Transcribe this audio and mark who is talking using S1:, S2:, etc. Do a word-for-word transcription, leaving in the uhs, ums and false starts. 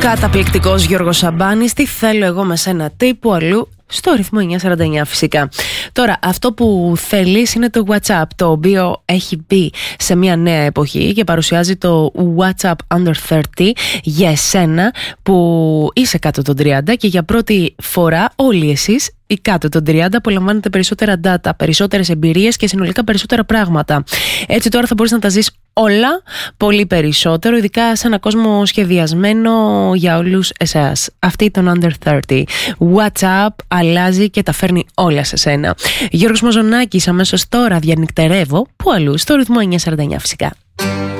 S1: Καταπληκτικός Γιώργος Σαμπάνης, τι θέλω εγώ με σένα, τύπου αλλού, στο ρυθμό εννιακόσια σαράντα εννιά φυσικά. Τώρα, αυτό που θέλεις είναι το WhatsApp, το οποίο έχει μπει σε μια νέα εποχή και παρουσιάζει το WhatsApp Under τριάντα για εσένα που είσαι κάτω των τριάντα και για πρώτη φορά όλοι εσείς ή κάτω των τριάντα απολαμβάνετε περισσότερα data, περισσότερες εμπειρίες και συνολικά περισσότερα πράγματα. Έτσι τώρα θα μπορείς να τα ζεις όλα πολύ περισσότερο, ειδικά σε ένα κόσμο σχεδιασμένο για όλους εσάς. Αυτή ήταν Under τριάντα. WhatsApp αλλάζει και τα φέρνει όλα σε σένα. Γιώργος Μαζονάκης, αμέσως τώρα διανυκτερεύω, που αλλού, στο ρυθμό εννιακόσια σαράντα εννιά φυσικά.